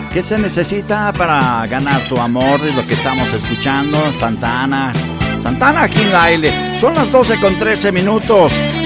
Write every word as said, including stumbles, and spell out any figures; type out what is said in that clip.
¿Qué se necesita para ganar tu amor? Es lo que estamos escuchando. Santa Ana. Santa Ana aquí en la L. Son las doce con trece minutos.